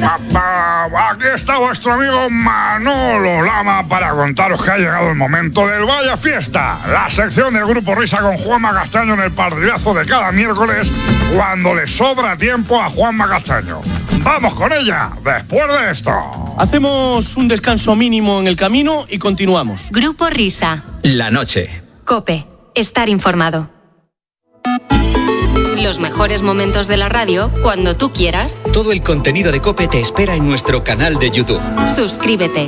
Aquí está vuestro amigo Manolo Lama para contaros que ha llegado el momento del Vaya Fiesta, la sección del Grupo Risa con Juanma Castaño en el partidazo de cada miércoles cuando le sobra tiempo a Juanma Castaño. Vamos con ella después de esto. Hacemos un descanso mínimo en el camino y continuamos. Grupo Risa. La noche. COPE. Estar informado. Los mejores momentos de la radio cuando tú quieras. Todo el contenido de COPE te espera en nuestro canal de YouTube. Suscríbete.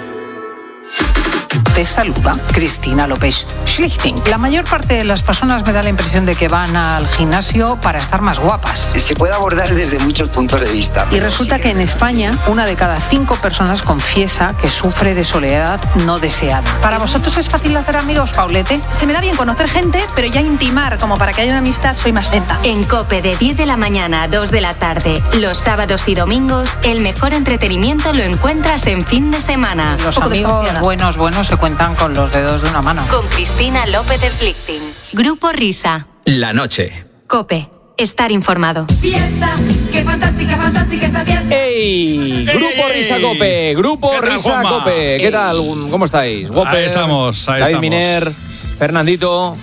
Te saluda Cristina López Schlichting. La mayor parte de las personas me da la impresión de que van al gimnasio para estar más guapas. Se puede abordar desde muchos puntos de vista. Y resulta que en España, 1 de cada 5 personas confiesa que sufre de soledad no deseada. ¿Para vosotros es fácil hacer amigos, Paulete? Se me da bien conocer gente, pero ya intimar como para que haya una amistad soy más lenta. En COPE de 10 de la mañana a 2 de la tarde, los sábados y domingos, el mejor entretenimiento lo encuentras en fin de semana. Los amigos buenos se cuentan con los dedos de una mano. Con Cristina López Schlichting. Grupo Risa. La noche. COPE. Estar informado. Fiesta, qué fantástica, fantástica esta fiesta. ¡Ey! Grupo Risa COPE. Grupo Risa COPE. ¿Qué tal? ¿Cómo estáis? Ahí estamos. David Miner, Fernandito,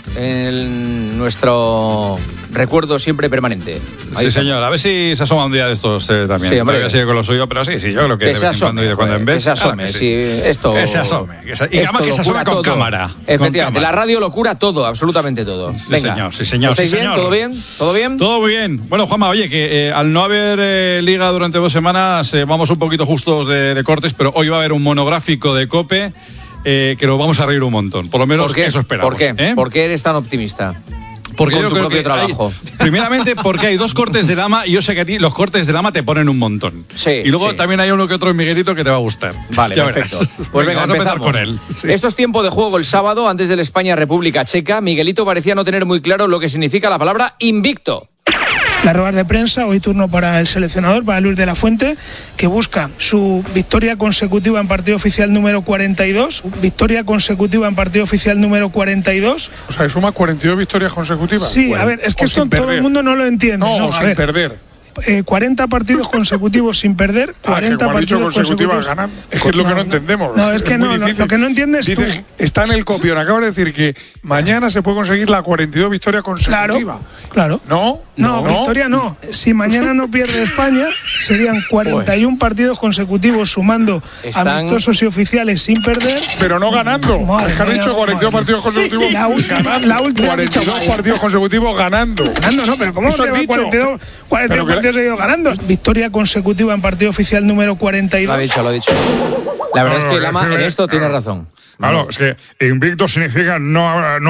nuestro recuerdo siempre permanente. Sí, señor. A ver si se asoma un día de estos también. Sí, hombre. Que sigue con lo suyo, pero sí, yo creo que de vez en cuando y de cuando en vez. Que se asome, sí. Esto. Que se asome. Y además que se asome con cámara. Efectivamente, la radio lo cura todo, absolutamente todo. Sí, venga. Sí, señor. ¿Estáis bien? ¿Todo bien? ¿Todo bien? Todo muy bien. Bueno, Juanma, oye, que al no haber liga durante 2 semanas, vamos un poquito justos de cortes, pero hoy va a haber un monográfico de COPE que nos vamos a reír un montón. Por lo menos eso esperamos. ¿Por qué? ¿Por qué eres tan optimista? Porque con yo tu creo propio que trabajo. Primeramente porque hay 2 cortes de Lama y yo sé que a ti los cortes de Lama te ponen un montón. Sí. Y luego también hay uno que otro en Miguelito que te va a gustar. Vale, ya perfecto. Verás. Pues venga, vamos a empezar empezamos con él. Sí. Esto es tiempo de juego el sábado, antes del España-República Checa. Miguelito parecía no tener muy claro lo que significa la palabra invicto. Las ruedas de prensa, hoy turno para el seleccionador, para Luis de la Fuente, que busca su victoria consecutiva en partido oficial número 42. Victoria consecutiva en partido oficial número 42. O sea, que suma 42 victorias consecutivas. Sí, bueno, a ver, es que esto todo el mundo no lo entiende. No, sin perder. 40 partidos consecutivos sin perder, 40 partidos consecutivos ganando. Es que es lo que no entendemos. No, es que no, lo que no entiendes tú. Está en el copión, acaba de decir que mañana se puede conseguir la 42 victoria consecutiva. Claro. ¿No? Victoria no. Si mañana no pierde España, serían 41 partidos consecutivos sumando amistosos y oficiales sin perder. Pero no ganando. Es que han dicho 42 partidos consecutivos ganando. La última 42 partidos consecutivos ganando. Ganando, no, pero ¿cómo se va 42 partidos seguidos ganando? Victoria consecutiva en partido oficial número 42. Lo ha dicho. La verdad es que Lama en esto tiene razón. Claro, es que invicto significa no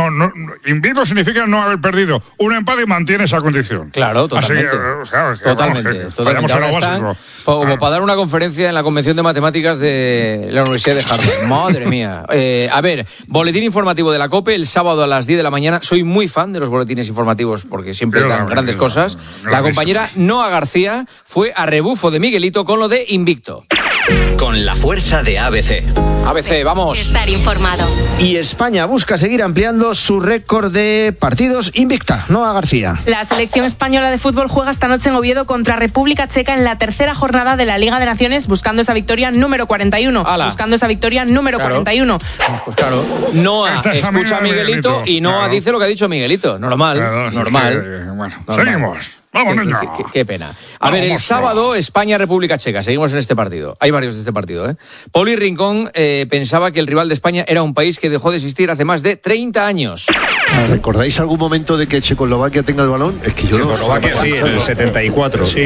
haber perdido un empate y mantiene esa condición. Claro, totalmente. Así que, totalmente. Fallamos a lo básico. Como para dar una conferencia en la Convención de Matemáticas de la Universidad de Harvard. Madre mía. A ver, boletín informativo de la COPE el sábado a las 10 de la mañana. Soy muy fan de los boletines informativos porque siempre dan grandes cosas. La compañera Noa García fue a rebufo de Miguelito con lo de invicto. Con la fuerza de ABC. ABC, vamos. Estar informado. Y España busca seguir ampliando su récord de partidos invicta. Noa García. La selección española de fútbol juega esta noche en Oviedo contra República Checa en la tercera jornada de la Liga de Naciones, buscando esa victoria número 41. ¡Hala! Buscando esa victoria número 41. Pues claro. Noa escucha a Miguelito y Noa dice lo que ha dicho Miguelito. Normal. Seguimos. Vamos, niño. Qué pena. A ver, el sábado, España-República Checa. Seguimos en este partido. Hay varios de este partido, ¿eh? Poli Rincón pensaba que el rival de España era un país que dejó de existir hace más de 30 años. ¿Recordáis algún momento de que Checoslovaquia tenga el balón? Es que yo no. Checoslovaquia sí, en el 74. Sí.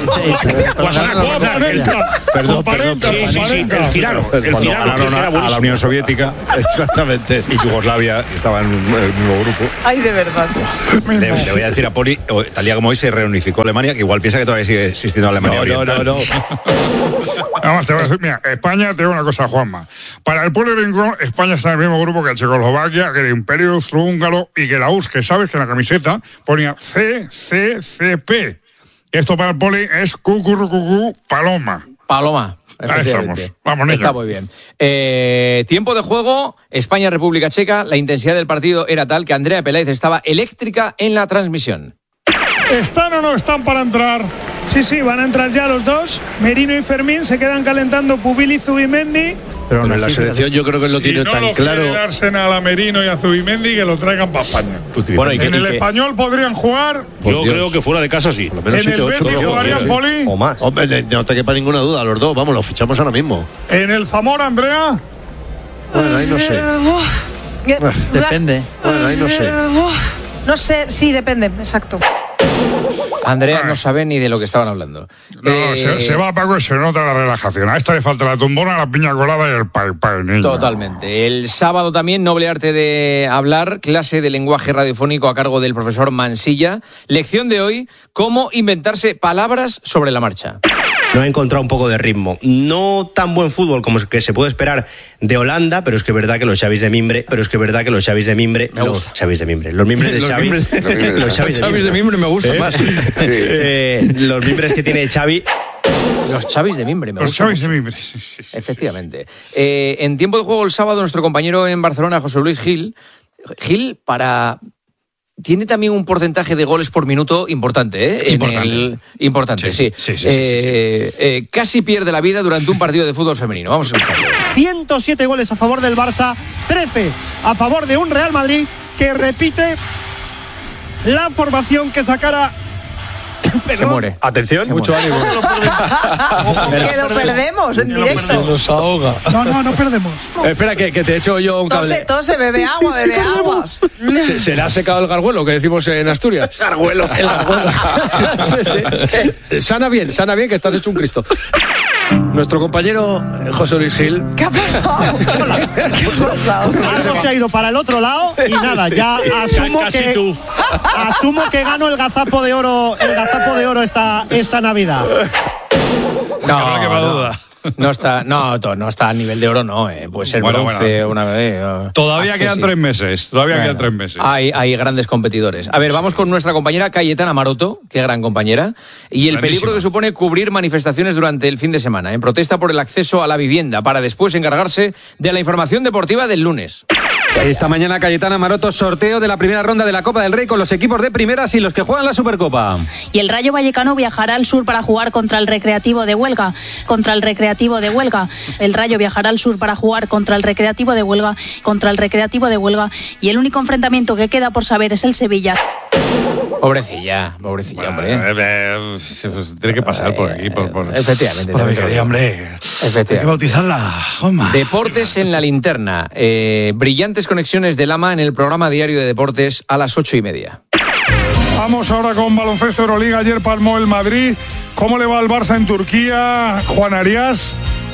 Perdón. El Tirano. A la Unión Soviética. Exactamente. Y Yugoslavia estaba en el mismo grupo. Ay, de verdad. Le voy a decir a Poli, tal día como hoy se reunificó Alemania, que igual piensa que todavía sigue existiendo Alemania Oriental. No. Además, te voy a decir, mira, España, te digo una cosa, Juanma. Para el Poli Rincón, España está en el mismo grupo que Checoslovaquia, que el Imperio Austrohúngaro y que la URSS, que sabes que en la camiseta ponía CCCP. Esto para el Poli es cucurrucucú paloma. Paloma. Ahí estamos. Vamos, niño. Está muy bien. Tiempo de juego, España-República Checa. La intensidad del partido era tal que Andrea Peláez estaba eléctrica en la transmisión. ¿Están o no están para entrar? Sí, van a entrar ya los dos. Merino y Fermín se quedan calentando Pubil y Zubimendi. Pero en la selección yo creo que lo tiene tan claro. Si no lo quiere Arsenal a Merino y a Zubimendi, que lo traigan para España. Bueno, en el Español podrían jugar. Yo creo que fuera de casa sí. ¿En el Betis jugarían, Poli? O más. Hombre, no te quepa ninguna duda, los dos. Vamos, los fichamos ahora mismo. ¿En el Zamora, Andrea? Bueno, ahí no sé. Depende. Bueno, ahí no sé. No sé, sí, depende, exacto. Andrea no sabe ni de lo que estaban hablando. No, se va Paco y se nota la relajación. A esta le falta la tumbona, la piña colada y el pay, niño. Totalmente. El sábado también, noble arte de hablar, clase de lenguaje radiofónico a cargo del profesor Mansilla. Lección de hoy, cómo inventarse palabras sobre la marcha. No ha encontrado un poco de ritmo. No tan buen fútbol como que se puede esperar de Holanda, pero es que es verdad que los Xavis de Mimbre, Los Xavis de Xavi. Los Xavis de Mimbre me gustan más. Los mimbres que tiene Xavi. Los Xavis de Mimbre, Los Xavis de Mimbre. Efectivamente. En tiempo de juego el sábado, nuestro compañero en Barcelona, José Luis Gil, tiene también un porcentaje de goles por minuto importante, ¿eh? Importante, sí. Casi pierde la vida durante un partido de fútbol femenino. Vamos a escucharlo. 107 goles a favor del Barça, 13 a favor de un Real Madrid que repite la formación que sacara. Se muere. Atención, mucho ánimo. Que lo perdemos en directo. Nos ahoga. No perdemos. Espera, que te echo yo un cable. Tose, bebe agua. Se le ha secado el garguelo, que decimos en Asturias. Garguelo. El garguelo. Sí. Sana bien, que estás hecho un Cristo. Nuestro compañero José Luis Gil. ¿Qué ha pasado? Algo se ha ido para el otro lado y nada, ya asumo que gano el gazapo de oro esta Navidad. No está a nivel de oro, no. Puede ser bronce una vez. Todavía quedan 3 meses. Hay grandes competidores. A ver, vamos con nuestra compañera Cayetana Maroto, qué gran compañera. Y el peligro que supone cubrir manifestaciones durante el fin de semana, en protesta por el acceso a la vivienda, para después encargarse de la información deportiva del lunes. Esta mañana Cayetana Maroto, sorteo de la primera ronda de la Copa del Rey con los equipos de primeras y los que juegan la Supercopa. Y el Rayo Vallecano viajará al sur para jugar contra el Recreativo de Huelga. El Rayo viajará al sur para jugar contra el Recreativo de Huelga. Y el único enfrentamiento que queda por saber es el Sevilla. Pobrecilla, hombre. Tiene que pasar por aquí. Efectivamente. Hombre. Hay que bautizarla. Deportes en la linterna. Brillantes conexiones de Lama en el programa diario de deportes a las 8:30. Vamos ahora con baloncesto Euroliga. Ayer palmó el Madrid. ¿Cómo le va al Barça en Turquía, Juan Arias?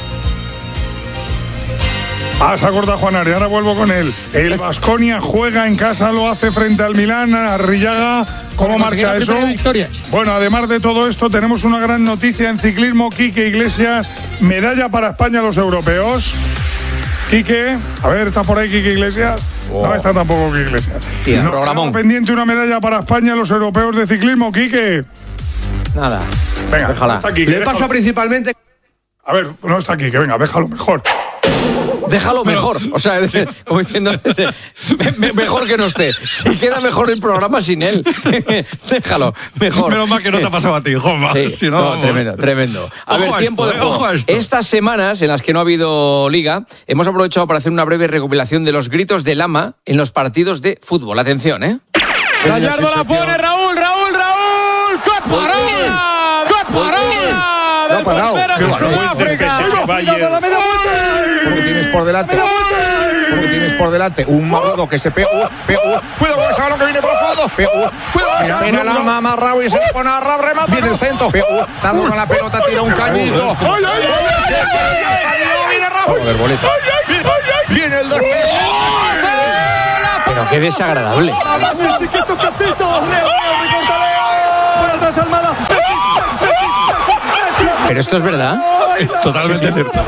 Se ha cortado Juan Arias, ahora vuelvo con él. El Baskonia juega en casa, lo hace frente al Milán, Arrillaga. ¿Cómo marcha eso? Bueno, además de todo esto, tenemos una gran noticia en ciclismo. Quique Iglesias, medalla para España a los europeos. Quique, a ver, ¿está por ahí Quique Iglesias? No está tampoco Quique Iglesias. Tenemos pendiente una medalla para España a los europeos de ciclismo, Quique. Nada. Venga, déjala. Está Quique, Le paso principalmente. A ver, no está Quique, venga, déjalo mejor. Déjalo mejor, o sea, como diciendo, mejor que no esté. Si queda mejor el programa sin él, déjalo mejor. Menos mal que no te ha pasado a ti, Juanma. Sí, si no, tremendo. Ojo a esto. Estas semanas en las que no ha habido liga, hemos aprovechado para hacer una breve recopilación de los gritos de Lama en los partidos de fútbol. Atención, Gallardo la pone, Raúl. ¡Qué parada! ¡Qué parada! No ha parado. Cuidado la media vuelta. Porque tienes por delante un Mauro que se pega. Cuidado con ese balón que viene profundo. Cuidado con ese balón. La mama Raúl y se pone a Raúl, remata. Viene el centro. Dando con la pelota, tira un cañito. Viene Raúl. Joder, boleta. Viene el despegue. Pero qué desagradable. Por atrás Almada. Pero esto es verdad. Totalmente cierto.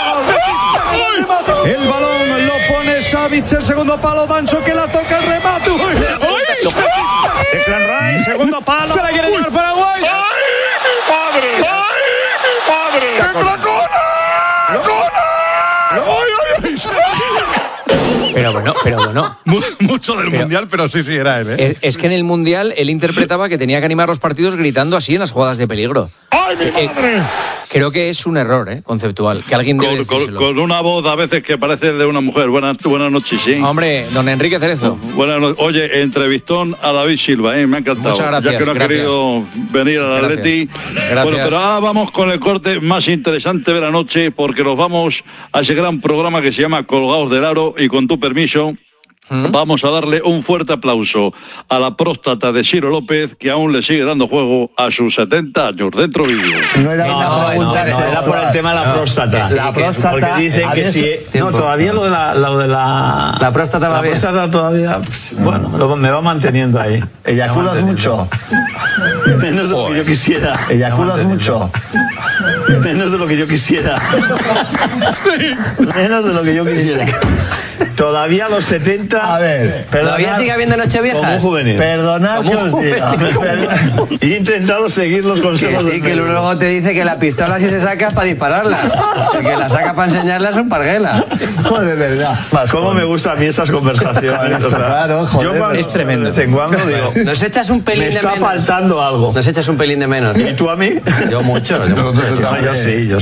El balón lo pone Savic, el segundo palo, Dancho que la toca el remate. Declan Rice, segundo palo. Se la quiere llevar Paraguay. ¡Ay, mi padre! ¡Entra Cona! Pero bueno. Mucho del Mundial, pero sí, era él, ¿eh? Es que en el Mundial él interpretaba que tenía que animar los partidos gritando así en las jugadas de peligro. ¡Ay, mi madre! Creo que es un error conceptual, que alguien debe decírselo. Con una voz a veces que parece de una mujer. Buenas noches, sí. Hombre, don Enrique Cerezo. Buenas noches. Oye, entrevistón a David Silva, me ha encantado. Muchas gracias. Ya que no ha querido venir al Atleti. Gracias. Bueno, pero ahora vamos con el corte más interesante de la noche, porque nos vamos a ese gran programa que se llama Colgados del Aro, y con tu permiso vamos a darle un fuerte aplauso a la próstata de Ciro López, que aún le sigue dando juego a sus 70 años. Dentro vídeo. No era una pregunta, era por el tema de la próstata. La próstata. Porque dicen que sí. No, todavía lo de la... La próstata va bien. La próstata todavía, bueno, me va manteniendo ahí. ¿Eyaculas mucho? Menos de lo que yo quisiera. ¿Eyaculas mucho? Menos de lo que yo quisiera. Sí. Menos de lo que yo quisiera. Todavía a los 70. A ver, ¿todavía sigue habiendo Nocheviejas? Como juvenil. Perdonad que os diga. He intentado seguir los consejos. Que sí, que luego te dice que la pistola si se saca es para dispararla. El que la saca para enseñarla es un parguela. Joder, de verdad. ¿Cómo me gustan a mí esas conversaciones? O sea, claro, joder. Es tremendo. De vez en cuando digo, nos echas un pelín de menos. Me está faltando algo. Nos echas un pelín de menos. ¿Y tú a mí? Yo mucho. Yo sí.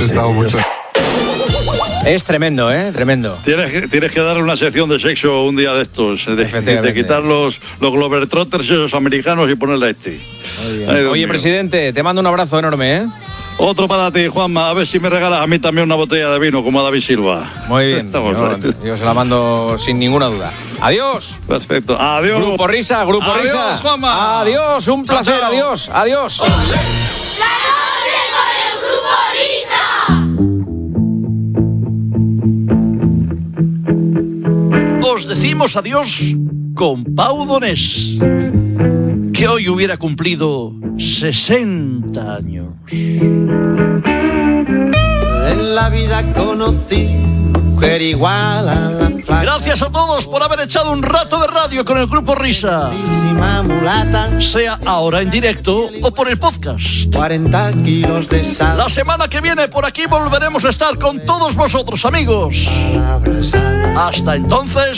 Es tremendo, tremendo. Tienes que darle una sección de sexo un día de estos, de quitar los globetrotters esos americanos y ponerle a este. Oye, presidente, te mando un abrazo enorme, Otro para ti, Juanma, a ver si me regalas a mí también una botella de vino como a David Silva. Muy bien, yo se la mando sin ninguna duda. Adiós. Perfecto, adiós. Grupo Risa, Grupo Risa. Adiós, Juanma. Adiós, un placer, chao. Adiós. Os decimos adiós con Pau Donés, que hoy hubiera cumplido 60 años. En la vida conocí mujer igual a la flaca. Gracias a todos por haber echado un rato de radio con el Grupo Risa. Sea ahora en directo o por el podcast. 40 kilos de sal. La semana que viene por aquí volveremos a estar con todos vosotros, amigos. Hasta entonces,